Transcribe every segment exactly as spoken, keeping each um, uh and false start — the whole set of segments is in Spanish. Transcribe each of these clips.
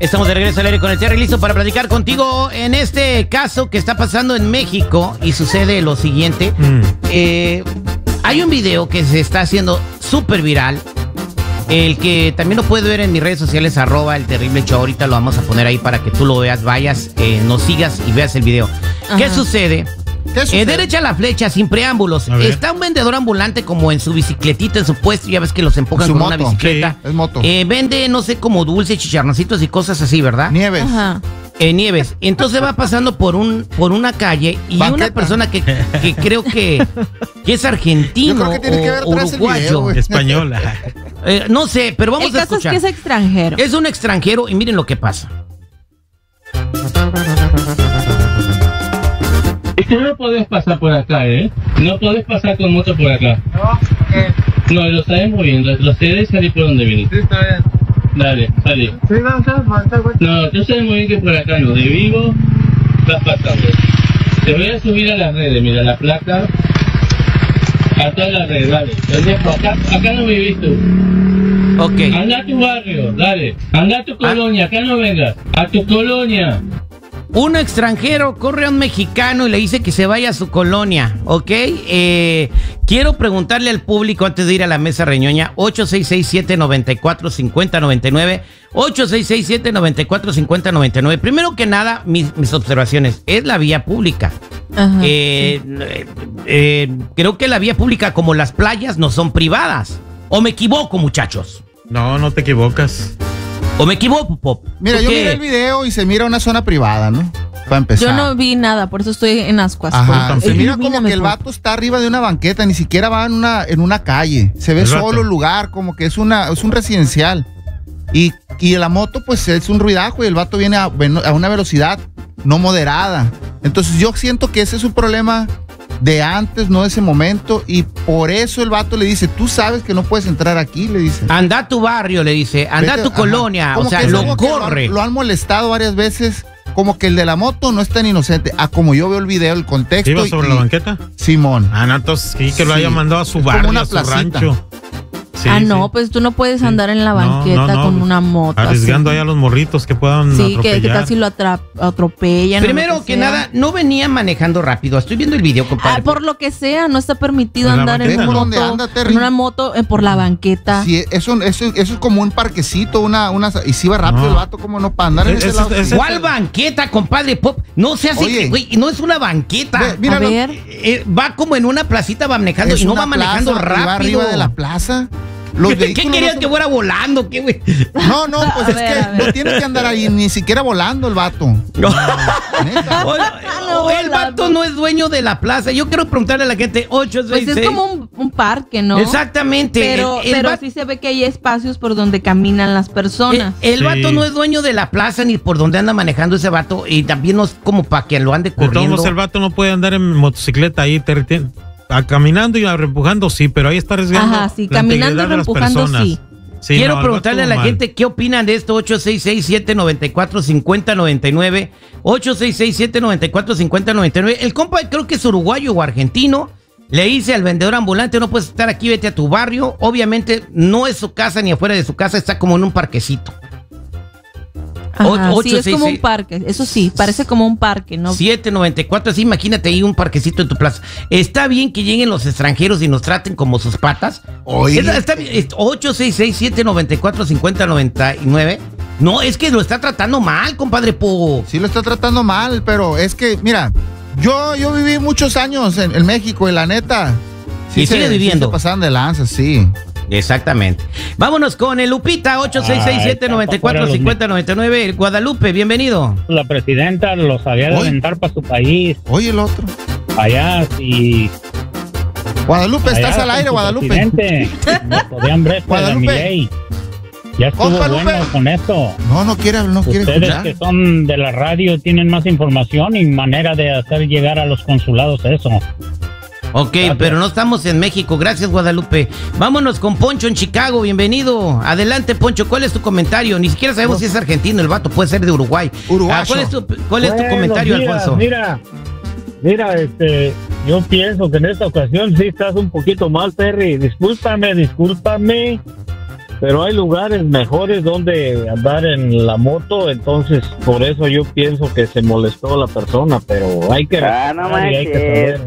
Estamos de regreso al aire con el Terry, listo para platicar contigo en este caso que está pasando en México y sucede lo siguiente. Mm. Eh, hay un video que se está haciendo súper viral, el que también lo puedes ver en mis redes sociales, arroba el terrible show. Ahorita lo vamos a poner ahí para que tú lo veas, vayas, eh, nos sigas y veas el video. Ajá. ¿Qué sucede? ¿Qué sucede? Eh, derecha a la flecha, sin preámbulos. Está un vendedor ambulante como en su bicicletita, en su puesto. Ya ves que los empujan con moto, una bicicleta. Sí, es moto. Eh, vende, no sé, como dulces, chicharroncitos y cosas así, ¿verdad? Nieves. Ajá. Eh, Nieves. Entonces va pasando por un por una calle y Banqueta. Una persona que, que creo que, que es argentino. Yo creo que tiene que ver o uruguayo. Video, española. Eh, no sé, pero vamos el a escuchar. El caso es que es extranjero. Es un extranjero y miren lo que pasa. Tú no podés pasar por acá, ¿eh? No podés pasar con moto por acá. No, ¿qué? No, lo sabes muy bien. Retroceder y salir por donde viniste. Sí, está bien. Dale, salí. Sí, no, no, no, tú sabes muy bien que por acá no. De vivo, estás pasando. Te voy a subir a las redes, mira, la placa. A todas las redes, dale. Acá, acá no vivís tú. Ok. Anda a tu barrio, dale. Anda a tu colonia, acá no vengas. A tu colonia. Un extranjero corre a un mexicano y le dice que se vaya a su colonia, ¿ok? Eh, quiero preguntarle al público antes de ir a la mesa reñoña, ocho seis seis, siete nueve cuatro, cinco cero nueve nueve, ocho seis seis, siete nueve cuatro, cinco cero nueve nueve. Primero que nada, mis, mis observaciones, es la vía pública. Ajá, eh, sí. eh, eh, creo que la vía pública, como las playas, no son privadas. ¿O me equivoco, muchachos? No, no te equivocas. ¿O me equivoco, Pop? Mira, yo miré el video y se mira una zona privada, ¿no? Para empezar. Yo no vi nada, por eso estoy en ascuas. Ajá, se mira como que el vato está arriba de una banqueta, ni siquiera va en una, en una calle. Se ve solo el lugar, como que es una, es un residencial. Y, y la moto, pues es un ruidajo y el vato viene a, a una velocidad no moderada. Entonces yo siento que ese es un problema de antes, no de ese momento, y por eso el vato le dice, tú sabes que no puedes entrar aquí, le dice. Anda a tu barrio, le dice, anda Vete, a tu ajá. colonia, como o sea, lo corre. Lo, lo han molestado varias veces, como que el de la moto no es tan inocente, a como yo veo el video, el contexto. ¿Iba sobre y, la banqueta? Simón. Ah, no, entonces sí, que lo sí. haya mandado a su es barrio, a su placita. rancho. Sí, ah, no, sí. pues tú no puedes sí. andar en la banqueta no, no, no, con una moto. Arriesgando así. ahí a los morritos que puedan sí, atropellar. Sí, que tal si lo atropellan. Primero que, que nada, no venía manejando rápido. Estoy viendo el video, compadre. Ah, por lo que sea, no está permitido andar en, moto, anda, en una moto eh, por la banqueta. Sí, eso, eso, eso es como un parquecito, una, una y si va rápido no. el vato, como no, para andar en es, ese es, lado. Es, ¿Cuál es, banqueta, compadre Pop? No se hace, Oye, güey, no es una banqueta. Ve, mira, a ver. Eh, va como en una placita, va manejando y no va manejando plaza, rápido. Va arriba de la plaza. Los ¿Qué querías no que fuera volando? ¿Qué, güey? No, no, pues a es ver, que no tiene que andar ahí ni siquiera volando el vato. No. ¿Neta? O, o, o el vato no es dueño de la plaza. Yo quiero preguntarle a la gente ocho seis seis. Pues es como un, un parque, ¿no? Exactamente. Pero, el, el pero vato, sí se ve que hay espacios por donde caminan las personas. El, el sí. vato no es dueño de la plaza ni por donde anda manejando ese vato. Y también no es como para que lo ande corriendo. Entonces el vato no puede andar en motocicleta ahí, te retiene. A caminando y a reempujando, sí, pero ahí está arriesgando. Ajá, sí, caminando y reempujando, sí. sí. Quiero no, preguntarle a la mal. gente qué opinan de esto. ocho seis seis, siete nueve cuatro, cinco cero nueve nueve. ocho seis seis, siete nueve cuatro, cinco cero nueve nueve. El compa creo que es uruguayo o argentino. Le dice al vendedor ambulante, no puedes estar aquí, vete a tu barrio. Obviamente no es su casa ni afuera de su casa, está como en un parquecito. Ajá, ocho, sí, es seis, como seis, un parque, eso sí, parece como un parque, ¿no? siete noventa y cuatro, así imagínate ahí un parquecito en tu plaza. Está bien que lleguen los extranjeros y nos traten como sus patas. Oye. Está, está bien, ocho seis seis, siete nueve cuatro, cinco cero nueve nueve. No, es que lo está tratando mal, compadre Po. Sí lo está tratando mal, pero es que, mira, yo, yo viví muchos años en, en México y la neta. Sí y se, sigue viviendo. Sí se pasaban de lanza, sí. Exactamente. Vámonos con el Lupita, ocho seis seis, siete nueve cuatro, cinco cero nueve nueve. Guadalupe, bienvenido. La presidenta lo sabía de aventar para su país. Oye, el otro. Allá, sí. Guadalupe, allá estás al aire, Guadalupe. Guadalupe. Guadalupe. Ya estuvo Opa, bueno Lupe. con esto. No, no quiere, no quiere Ustedes escuchar. que son de la radio tienen más información y manera de hacer llegar a los consulados eso. Ok, gracias. Pero no estamos en México. Gracias, Guadalupe. Vámonos con Poncho en Chicago. Bienvenido. Adelante, Poncho. ¿Cuál es tu comentario? Ni siquiera sabemos no. si es argentino. El vato puede ser de Uruguay. Ah, ¿Cuál es tu, cuál es tu comentario, mira, Alfonso? Mira, mira, este, yo pienso que en esta ocasión sí estás un poquito mal, Perry. Discúlpame, discúlpame. pero hay lugares mejores donde andar en la moto, entonces por eso yo pienso que se molestó la persona, pero hay que, ah, no y hay que saber.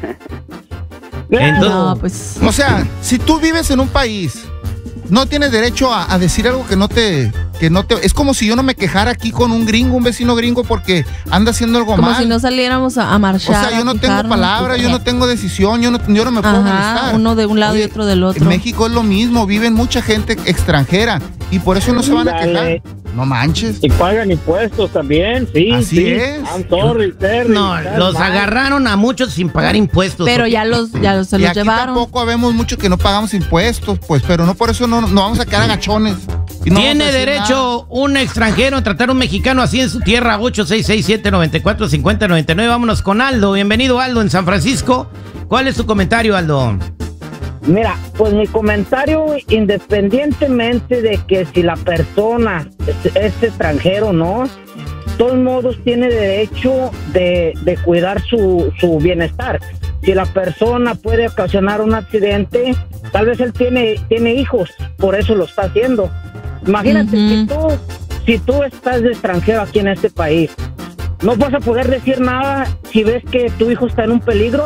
Entonces, no, pues. O sea, si tú vives en un país, no tienes derecho a, a decir algo que no te... que no te, es como si yo no me quejara aquí con un gringo, un vecino gringo, porque anda haciendo algo como mal. Como si no saliéramos a, a marchar. O sea, yo no tengo palabra, yo no tengo decisión, yo no, yo no me puedo Ajá, molestar. uno de un lado Oye, y otro del otro. En México es lo mismo, viven mucha gente extranjera y por eso no se van a quejar. No manches. Y pagan impuestos también, sí. Así sí. es. I'm sorry, Terry. No, los mal. agarraron a muchos sin pagar impuestos. Pero ya los, ya los se y los aquí llevaron. tampoco habemos muchos que no pagamos impuestos, pues, pero no por eso no, no vamos a quedar agachones. Y no Tiene vamos a decir derecho nada. un extranjero a tratar a un mexicano así en su tierra. Ocho seis seis siete nueve cuatro cinco cero nueve nueve. Vámonos con Aldo. Bienvenido, Aldo, en San Francisco. ¿Cuál es tu comentario, Aldo? Mira, pues mi comentario, independientemente de que si la persona es, es extranjero o no, de todos modos tiene derecho de, de cuidar su, su bienestar. Si la persona puede ocasionar un accidente, tal vez él tiene, tiene hijos, por eso lo está haciendo. Imagínate, uh-huh. si tú, si tú estás de extranjero aquí en este país, no vas a poder decir nada si ves que tu hijo está en un peligro.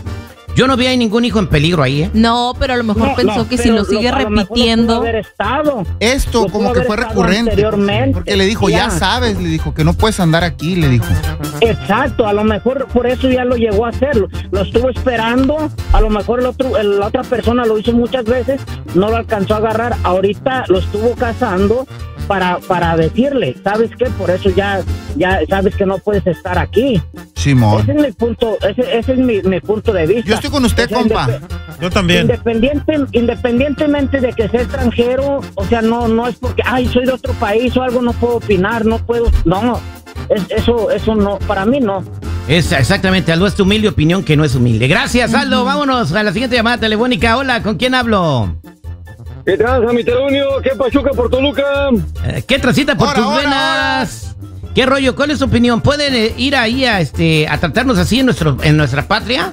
Yo no vi a ningún hijo en peligro ahí, ¿eh? No, pero a lo mejor no, pensó no, que si lo sigue lo, repitiendo. Lo haber estado. Esto lo como que fue recurrente. Porque le dijo, ya. ya sabes, le dijo que no puedes andar aquí, le dijo. Exacto, a lo mejor por eso ya lo llegó a hacer. Lo, lo estuvo esperando. A lo mejor el otro, el, la otra persona lo hizo muchas veces, no lo alcanzó a agarrar. Ahorita lo estuvo cazando para, para decirle, ¿sabes qué? Por eso ya, ya sabes que no puedes estar aquí. Simón. Ese es mi punto, ese, ese es mi, mi punto de vista. Yo estoy con usted, o sea, compa. Yo también. Independiente, independientemente de que sea extranjero, o sea, no, no es porque, ay, soy de otro país o algo, no puedo opinar, no puedo, no, es, eso, eso no, para mí no. Es exactamente, Aldo, es tu humilde opinión que no es humilde. Gracias, Aldo. Uh-huh. Vámonos a la siguiente llamada telefónica. Hola, ¿con quién hablo? ¿Qué tranza, mi terunio? ¿Qué pachuca por Toluca? Eh, ¿Qué transita por ahora, tus ahora, venas? ahora. ¿Qué rollo? ¿Cuál es tu opinión? ¿Pueden eh, ir ahí a este a tratarnos así en nuestro en nuestra patria?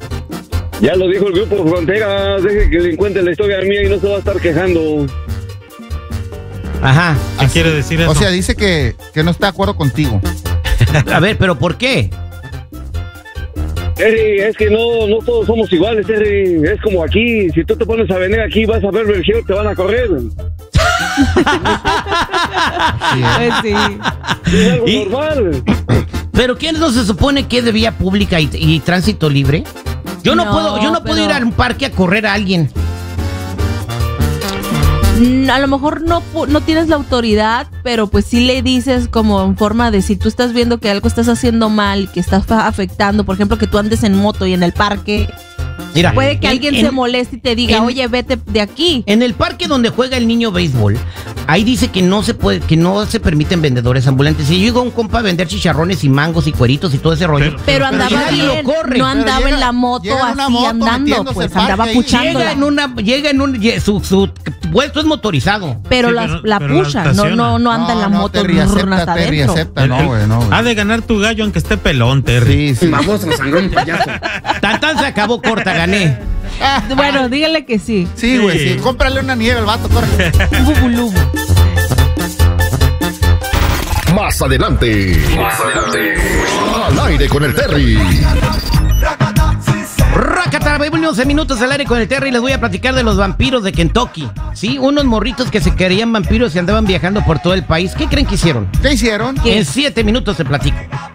Ya lo dijo el grupo Fronteras, deje que le cuente la historia mía y no se va a estar quejando. Ajá. ¿Qué así quiere decir eso? O sea, dice que, que no está de acuerdo contigo. A ver, ¿pero por qué? Terry, es que no, no todos somos iguales, Terry. Es como aquí, si tú te pones a venir aquí vas a ver el giro, te van a correr. Pues sí. Es algo Y- normal. ¿Pero quién no se supone que es de vía pública y, y tránsito libre? Yo no, No, puedo, yo no puedo pero- ir a un parque a correr a alguien. Mm, A lo mejor no, pu- no tienes la autoridad, pero pues sí le dices como en forma de si tú estás viendo que algo estás haciendo mal, que estás fa- afectando, por ejemplo, que tú andes en moto y en el parque, Mira, puede que en- alguien en- se moleste y te diga, en- oye, vete de aquí. En el parque donde juega el niño béisbol, ahí dice que no se puede, que no se permiten vendedores ambulantes. Si llega un compa a vender chicharrones y mangos y cueritos y todo ese rollo, Pero- Pero andaba llega y lo bien, corre. no Pero andaba llega- en la moto llega en una así moto andando, metiéndose pues al parque andaba ahí. puchándola. llega en una, llega en un, ye- su, su puesto es motorizado. Pero, Sí, la, pero- la pero la pucha, no, estaciona. no, no anda en la no, moto Terry, rrr, acepta, hasta Terry, adentro. acepta, El- no, el- güey, no, güey. Ha de ganar tu gallo aunque esté pelón, Terry. Sí, sí. Vamos a sangrar un payaso. Tan tan se acabó corta, gané. Bueno, dígale que sí. Sí, güey, Sí. sí. Cómprale una nieve al vato, corre. Bubulubu. Más adelante. Más adelante. Al aire con el Terry. Racata, once minutos al aire con el Terry. Les voy a platicar de los vampiros de Kentucky. Sí, unos morritos que se creían vampiros y andaban viajando por todo el país. ¿Qué creen que hicieron? ¿Qué hicieron? En siete minutos te platico.